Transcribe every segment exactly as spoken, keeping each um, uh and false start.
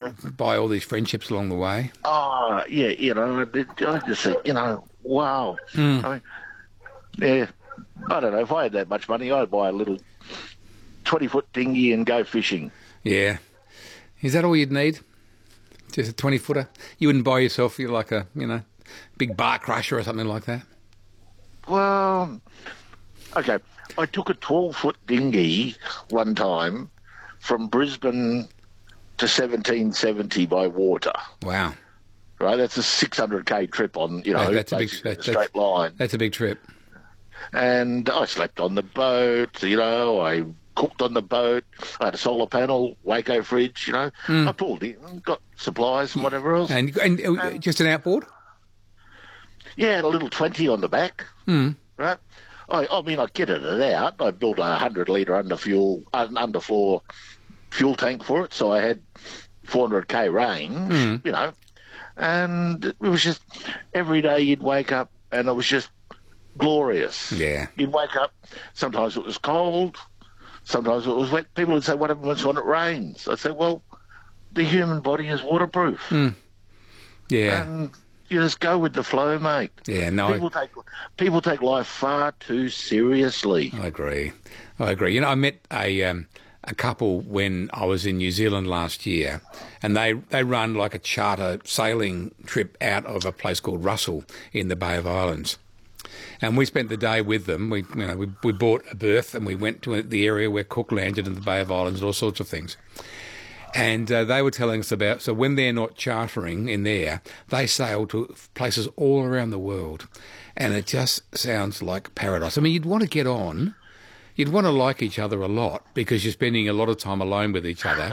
buy all these friendships along the way. Oh, yeah, you know, I, I just think, you know, wow. Mm. I mean, yeah, I don't know. If I had that much money, I'd buy a little twenty-foot dinghy and go fishing. Yeah. Is that all you'd need? Just a twenty-footer? You wouldn't buy yourself like a, you know, big bar crusher or something like that? Well, okay. I took a twelve-foot dinghy one time from Brisbane to seventeen seventy by water. Wow. Right? That's a six hundred k trip on, you know, Yeah, that's a big basically that's, a straight line. That's a big trip. And I slept on the boat, you know, I cooked on the boat. I had a solar panel, Waco fridge, you know. Mm. I pulled in, got supplies and whatever else. And, and uh, Um, just an outboard? Yeah, had a little twenty on the back, Mm. right? I, I mean, I kitted it out. I built a one hundred litre under fuel, un, underfloor fuel tank for it, so I had four hundred k range, Mm. you know. And it was just, every day you'd wake up and it was just glorious. Yeah. You'd wake up, sometimes it was cold, sometimes it was wet. People would say, what happens when it rains? I'd say, well, the human body is waterproof. Mm. Yeah. And you just go with the flow, mate. Yeah, no, People take people take life far too seriously. I agree. I agree. You know, I met a um, a couple when I was in New Zealand last year, and they, they run like a charter sailing trip out of a place called Russell in the Bay of Islands. And we spent the day with them. We, you know, we, we bought a berth and we went to the area where Cook landed in the Bay of Islands and all sorts of things. And uh, they were telling us about, so when they're not chartering in there, they sail to places all around the world. And it just sounds like paradise. I mean, you'd want to get on. You'd want to like each other a lot because you're spending a lot of time alone with each other.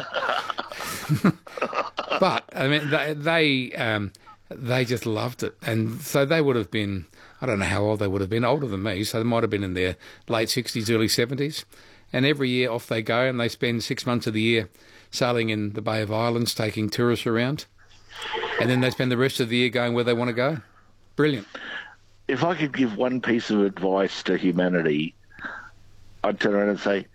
But, I mean, they they, um, they just loved it. And so they would have been, I don't know how old they would have been, older than me, so they might have been in their late sixties, early seventies. And every year off they go and they spend six months of the year sailing in the Bay of Islands, taking tourists around. And then they spend the rest of the year going where they want to go. Brilliant. If I could give one piece of advice to humanity, I'd turn around and say,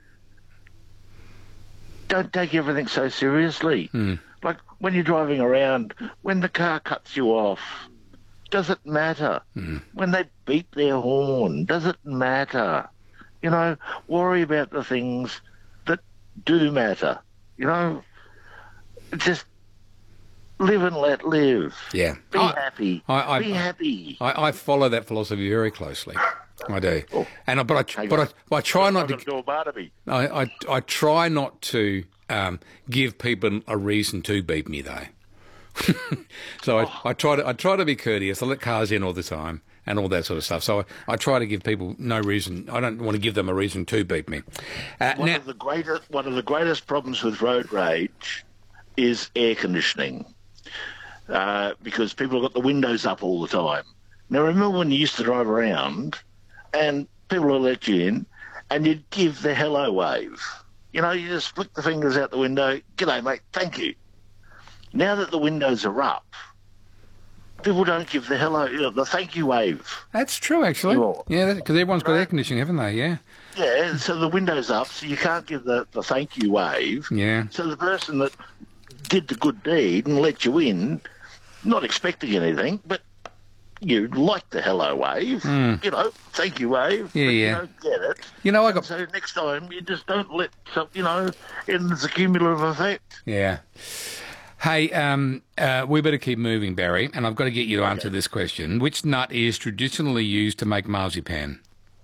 don't take everything so seriously. Mm. Like when you're driving around, when the car cuts you off, does it matter? Mm. When they beep their horn, does it matter? You know, worry about the things that do matter. You know, just live and let live. Yeah. Be I, happy. I, I, Be happy. I, I follow that philosophy very closely. I do. Oh, and I, but I, hang but on. I, I try not I've got to. to do a Barnaby. I, I, I try not to um, give people a reason to beat me, though. So I, I try to I try to be courteous. I let cars in all the time and all that sort of stuff. So I, I try to give people no reason. I don't want to give them a reason to beat me. Uh, One now, of the greatest one of the greatest problems with road rage is air conditioning, uh, because people have got the windows up all the time. Now remember when you used to drive around, and people would let you in, and you'd give the hello wave. You know, you just flick the fingers out the window. G'day, mate. Thank you. Now that the windows are up, people don't give the hello, you know, the thank you wave. that's true, actually. Sure. Yeah, because everyone's got Right. air conditioning, haven't they? Yeah. Yeah, so the window's up, so you can't give the, the thank you wave. Yeah. So the person that did the good deed and let you in, not expecting anything, but you like the hello wave, Mm. you know, thank you wave. Yeah, but yeah. You don't get it. You know, I got. So next time you just don't let, some, you know, it's a cumulative effect. Yeah. Hey, um, uh, we better keep moving, Barry, and I've got to get you to answer this question. Which nut is traditionally used to make marzipan?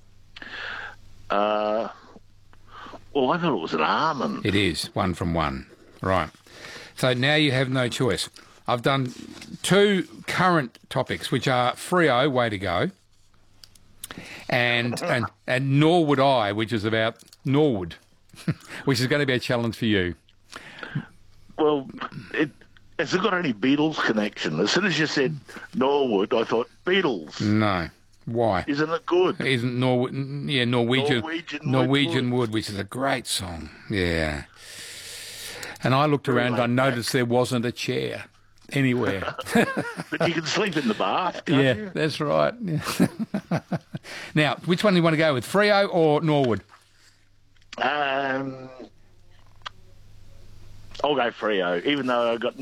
Uh, well, I thought it was an almond. It is, one from one. Right. So now you have no choice. I've done two current topics, which are Freo, way to go, and and, and Nor Would I, which is about Norwood, which is going to be a challenge for you. Well, it, has it got any Beatles connection? As soon as you said Norwood, I thought Beatles. No. Why? Isn't it good? Isn't Nor yeah Norwegian Norwegian Wood Norwegian Wood. Wood, which is a great song. Yeah. And I looked Very around, laid I noticed there wasn't a chair anywhere. But you can sleep in the bath, can't Yeah, you? that's right. Yeah. Now, which one do you want to go with, Freo or Norwood? Um, I'll go Freo, even though I got